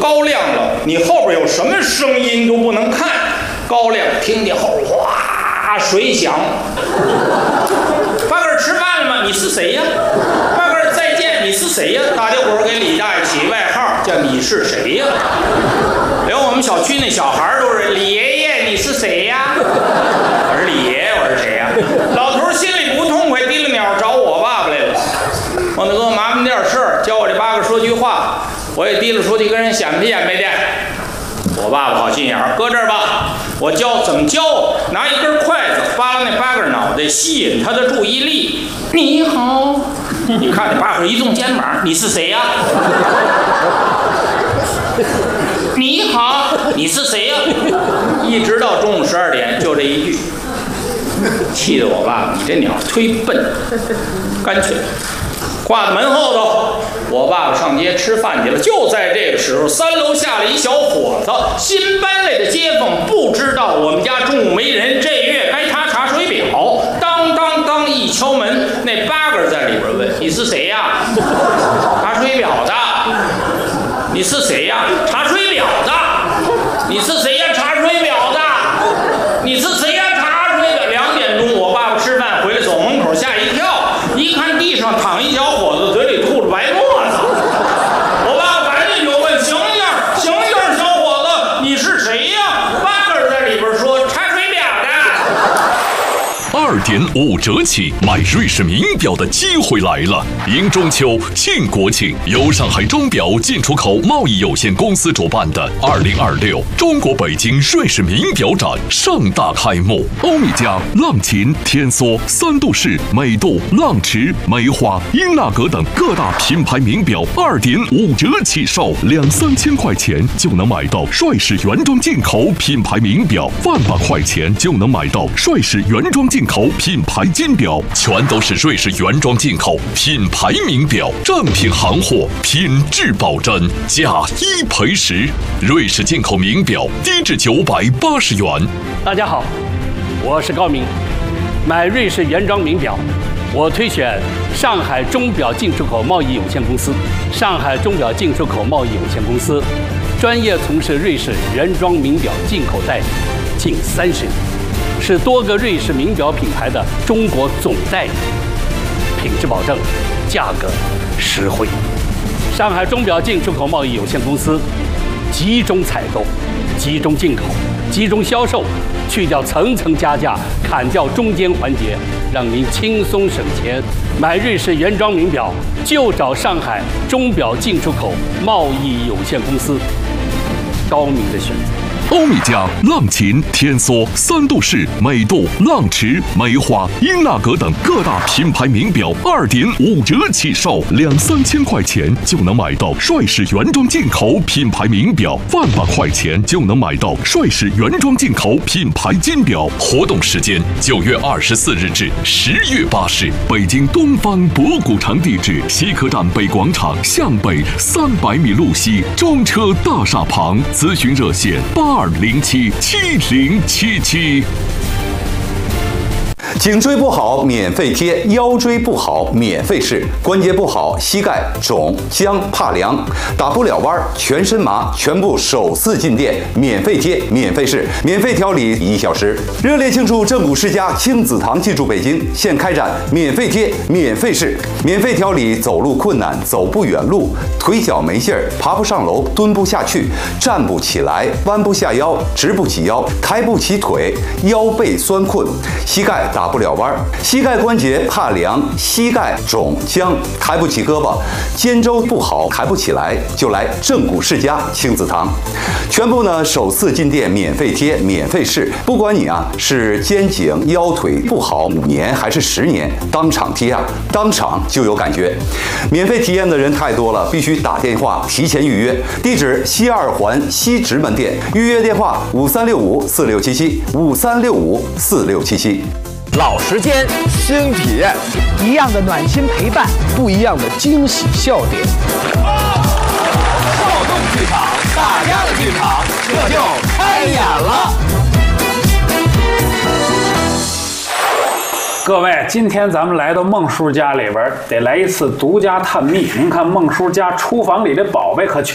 高亮了，你后边有什么声音都不能看。高亮听见后哗水响。八哥吃饭了吗？你是谁呀？八哥再见，你是谁呀？大家伙给李大爷起外号叫你是谁呀？连我们小区那小孩都是李爷爷，你是谁呀？我是李爷爷，我是谁呀？老头心里不痛快，提了鸟找我爸爸来了。王大哥，麻烦点事儿，教我这八哥说句话。我也提溜出去跟人显摆显摆的。我爸爸好心眼儿，搁这儿吧，我教怎么教？拿一根筷子扒拉那八哥脑袋，吸引他的注意力。你好，你看那八哥一动肩膀，你是谁呀？你好，你是谁呀？一直到中午12点，就这一句，气得我爸爸，你这鸟忒笨，干脆挂在门后头。我爸爸上街吃饭去了。就在这个时候，3楼下了一小伙子，新搬来的街坊不知道我们家中午没人，这月该他查水表。当当当一敲门，那八哥在里边问：“你是谁呀？”查水表的。你是谁呀？查水表的。你是谁呀？查水表的。你是谁呀？查水表。2点钟，我爸爸吃饭回来，走门口吓一跳，一看地上躺一小伙子，嘴里吐着白沫子。我爸爸赶紧就问：“醒醒，醒醒，小伙子，你是谁呀？”八哥在里边说：“查水表的。 ”2.5折起买瑞士名表的机会来了！迎中秋、庆国庆，由上海钟表进出口贸易有限公司主办的2026中国北京瑞士名表展盛大开幕。欧米茄、浪琴、天梭、三度式、美度、浪驰、梅花、英纳格等各大品牌名表2.5折起售，2、3千块钱就能买到瑞士原装进口品牌名表，100块钱就能买到瑞士原装进口品牌金表，全都是瑞士原装进口品牌名表，正品行货，品质保真，价1赔10。瑞士进口名表低至980元。 大家好，我是高明。买瑞士原装名表，我推选上海钟表进出口贸易有限公司。上海钟表进出口贸易有限公司专业从事瑞士原装名表进口代理近30年，是多个瑞士名表品牌的中国总代理，品质保证，价格实惠。上海钟表进出口贸易有限公司集中采购、集中进口、集中销售，去掉层层加价，砍掉中间环节，让您轻松省钱。买瑞士原装名表就找上海钟表进出口贸易有限公司，高明的选择。 欧米茄、浪琴、天梭、三度式、美度、浪驰、梅花、英纳格等各大品牌名表2.5折起售，2、3千块钱就能买到瑞士原装进口品牌名表，100块钱就能买到瑞士原装进口品牌金表。活动时间9月24日至10月8日，北京东方博古城地址：西客站北广场向北300米路西，中车大厦旁。咨询热线82077077。 颈椎不好免费贴，腰椎不好免费试，关节不好膝盖肿僵怕凉打不了弯全身麻，全部首次进店免费贴免费试，免费调理1小时。热烈庆祝正骨世家亲子堂进驻北京，现开展免费贴免费试，免费调理走路困难、走不远路、腿脚没劲儿、爬不上楼、蹲不下去、站不起来、弯不下腰、直不起腰、抬不起腿、腰背酸困、膝盖打不了弯，膝盖关节怕凉、膝盖肿僵、抬不起胳膊、肩周不好抬不起来，就来正骨世家亲子堂。全部呢首次进店免费贴免费试，不管你是肩颈腰腿不好5年还是10年，当场贴当场就有感觉。免费体验的人太多了，必须打电话提前预约。地址：西2环西直门店，预约电话5365467753654677。 老时间，新体验， 一样的暖心陪伴， 不一样的惊喜笑点。 少动剧场，大家的剧场，这就开演了。 各位，今天咱们来到孟叔家里边，得来一次独家探秘。您看孟叔家厨房里的宝贝可全。